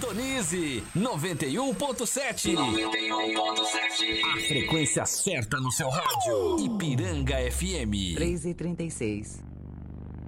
Sintonize 91.7. 91.7. A frequência certa no seu rádio. Ipiranga FM. 3h36.